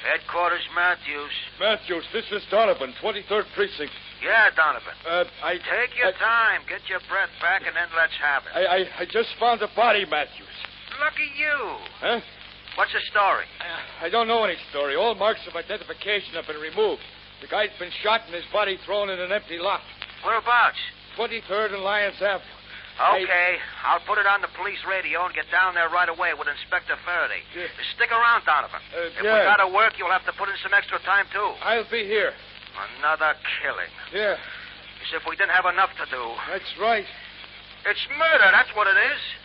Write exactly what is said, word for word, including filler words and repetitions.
Headquarters, Matthews. Matthews, this is Donovan, twenty-third Precinct. Yeah, Donovan. Uh, I... Take your I, time. Get your breath back, and then let's have it. I, I, I just found a body, Matthews. Lucky you. Huh? What's the story? Uh, I don't know any story. All marks of identification have been removed. The guy's been shot and his body thrown in an empty lot. Whereabouts? twenty-third and Lyons Avenue. Okay, I... I'll put it on the police radio and get down there right away with Inspector Faraday. Yeah. Stick around, Donovan. Uh, if yeah. we gotta work, you'll have to put in some extra time, too. I'll be here. Another killing. Yeah. As if we didn't have enough to do. That's right. It's murder, that's what it is.